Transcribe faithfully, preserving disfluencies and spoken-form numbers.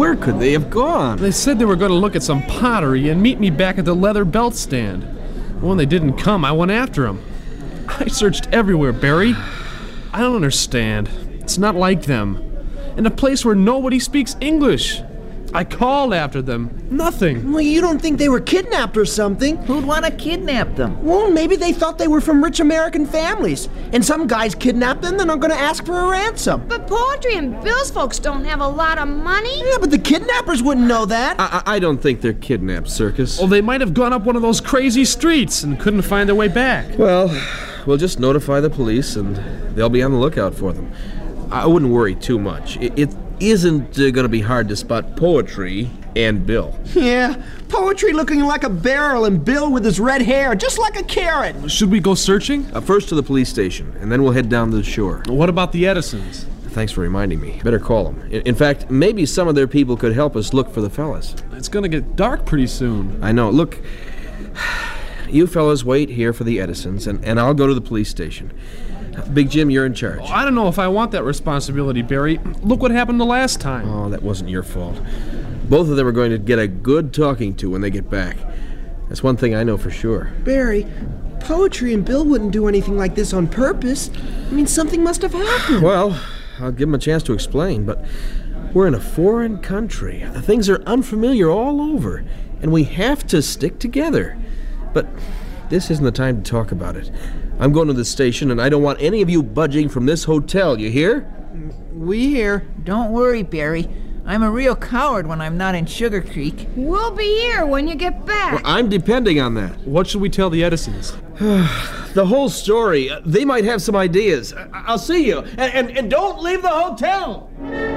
Where could they have gone? They said they were going to look at some pottery and meet me back at the leather belt stand. When they didn't come, I went after them. I searched everywhere, Barry. I don't understand. It's not like them. In a place where nobody speaks English. I called after them. Nothing. Well, you don't think they were kidnapped or something? Who'd want to kidnap them? Well, maybe they thought they were from rich American families. And some guys kidnapped them, then are going to ask for a ransom. But Poetry and Bill's folks don't have a lot of money. Yeah, but the kidnappers wouldn't know that. I, I don't think they're kidnapped, Circus. Well, they might have gone up one of those crazy streets and couldn't find their way back. Well, we'll just notify the police and they'll be on the lookout for them. I wouldn't worry too much. It, it isn't uh, going to be hard to spot Poetry and Bill. Yeah, Poetry looking like a barrel and Bill with his red hair, just like a carrot. Should we go searching? Uh, first to the police station, and then we'll head down to the shore. What about the Edisons? Thanks for reminding me. Better call them. In, in fact, maybe some of their people could help us look for the fellas. It's going to get dark pretty soon. I know. Look, you fellas wait here for the Edisons, and, and I'll go to the police station. Big Jim, you're in charge. Oh, I don't know if I want that responsibility, Barry. Look what happened the last time. Oh, that wasn't your fault. Both of them are going to get a good talking to when they get back. That's one thing I know for sure. Barry, Poetry and Bill wouldn't do anything like this on purpose. I mean, something must have happened. Well, I'll give them a chance to explain, but we're in a foreign country. Things are unfamiliar all over, and we have to stick together. But this isn't the time to talk about it. I'm going to the station, and I don't want any of you budging from this hotel, you hear? We hear. Don't worry, Barry. I'm a real coward when I'm not in Sugar Creek. We'll be here when you get back. Well, I'm depending on that. What should we tell the Edisons? The whole story. Uh, they might have some ideas. I- I'll see you. And, and, and don't leave the hotel!